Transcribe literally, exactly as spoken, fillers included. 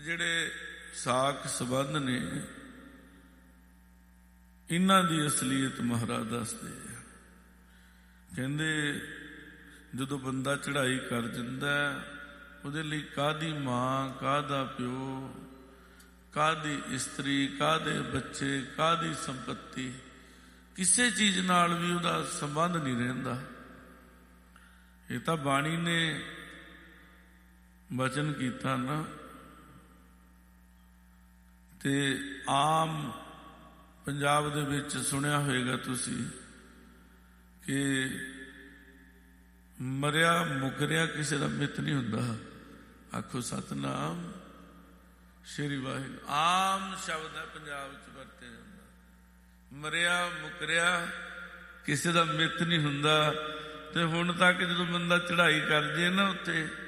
ਜਿਹੜੇ ਸਾਖ ਸੰਬੰਧ ਨੇ ਇਹਨਾਂ ਦੀ ਅਸਲੀਅਤ ਮਹਾਰਾਜ ਦੱਸਦੇ ਆ। ਕਹਿੰਦੇ ਜਦੋਂ ਬੰਦਾ ਚੜ੍ਹਾਈ ਕਰ ਦਿੰਦਾ ਉਹਦੇ ਲਈ ਕਾਹਦੀ ਮਾਂ, ਕਾਹਦਾ ਪਿਓ, ਕਾਹਦੀ ਇਸਤਰੀ, ਕਾਹਦੇ ਬੱਚੇ, ਕਾਹਦੀ ਸੰਪੱਤੀ, ਕਿਸੇ ਚੀਜ਼ ਨਾਲ ਵੀ ਉਹਦਾ ਸੰਬੰਧ ਨਹੀਂ ਰਹਿੰਦਾ। ਇਹ ਤਾਂ ਬਾਣੀ ਨੇ ਵਚਨ ਕੀਤਾ ਨਾ। ਤੇ ਆਮ ਪੰਜਾਬ ਦੇ ਵਿੱਚ ਸੁਣਿਆ ਹੋਏਗਾ ਤੁਸੀਂ ਕਿ ਮਰਿਆ ਮੁਕਰਿਆ ਕਿਸੇ ਦਾ ਮਿੱਤ ਨਹੀਂ ਹੁੰਦਾ। ਆਖੋ ਸਤਨਾਮ ਸ਼੍ਰੀ ਵਾਹਿਗੁਰੂ। ਆਮ ਸ਼ਬਦ ਹੈ, ਪੰਜਾਬ 'ਚ ਵਰਤਿਆ ਜਾਂਦਾ। ਮਰਿਆ ਮੁਕਰਿਆ ਕਿਸੇ ਦਾ ਮਿੱਤ ਨਹੀਂ ਹੁੰਦਾ। ਤੇ ਹੁਣ ਤੱਕ ਜਦੋਂ ਬੰਦਾ ਚੜ੍ਹਾਈ ਕਰ ਜੇ ਨਾ ਉੱਤੇ